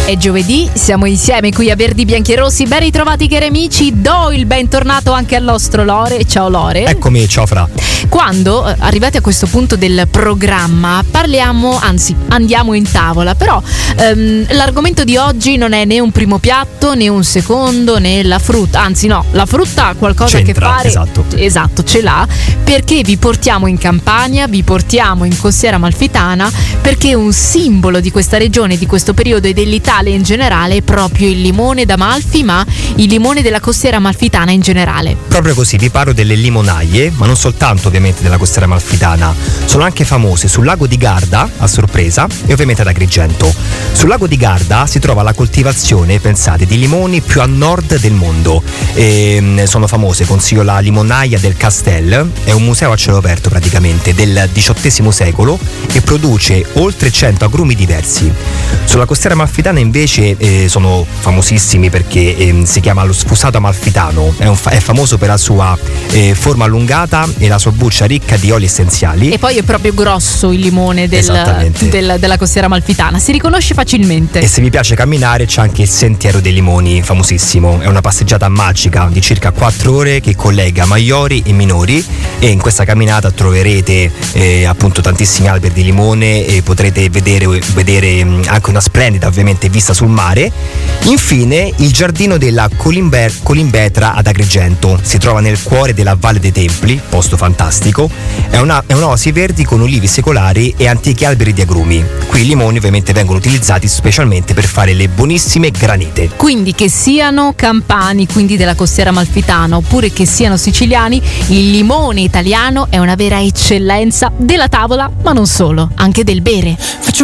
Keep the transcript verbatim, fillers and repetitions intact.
È giovedì, siamo insieme qui a Verdi Bianchi e Rossi. Ben ritrovati cari amici, do il bentornato anche al nostro Lore. Ciao Lore. Eccomi, ciao Fra. Quando, arrivati a questo punto del programma, parliamo, anzi andiamo in tavola, però ehm, l'argomento di oggi non è né un primo piatto, né un secondo, né la frutta, anzi no, la frutta ha qualcosa C'entra, a che fare. Esatto. Esatto, ce l'ha, perché vi portiamo in Campania, vi portiamo in Costiera Amalfitana, perché un simbolo di questa regione, di questo periodo e dell'Italia in generale è proprio il limone d'Amalfi, ma il limone della Costiera Amalfitana in generale. Proprio così, vi parlo delle limonaie, ma non soltanto ovviamente della Costiera Amalfitana, sono anche famose sul lago di Garda, a sorpresa, e ovviamente ad Agrigento. Sul lago di Garda si trova la coltivazione, pensate, di limoni più a nord del mondo. E sono famose, consiglio la limonaia del Castel, è un museo a cielo aperto praticamente del diciottesimo secolo e produce oltre cento agrumi diversi. Sulla Costiera Amalfitana invece eh, sono famosissimi perché eh, si chiama lo sfusato amalfitano, è, un fa- è famoso per la sua eh, forma allungata e la sua buccia ricca di oli essenziali. E poi è proprio grosso il limone del, del, della Costiera Amalfitana, si riconosce facilmente. E se vi piace camminare c'è anche il Sentiero dei Limoni, famosissimo, è una passeggiata magica di circa quattro ore che collega maiori e minori, e in questa camminata troverete eh, appunto tantissimi alberi di limone e potrete vedere, vedere anche una splendida ovviamente vista sul mare. Infine il giardino della Colimber- Colimbetra ad Agrigento, si trova nel cuore della Valle dei Templi, posto fantastico, è una, è un'oasi verdi con ulivi secolari e antichi alberi di agrumi. Qui i limoni ovviamente vengono utilizzati specialmente per fare le buonissime granite. Quindi che siano campani, quindi della Costiera Amalfitana, oppure che siano siciliani, il limone italiano è una vera eccellenza della tavola, ma non solo, anche del bere. Faccio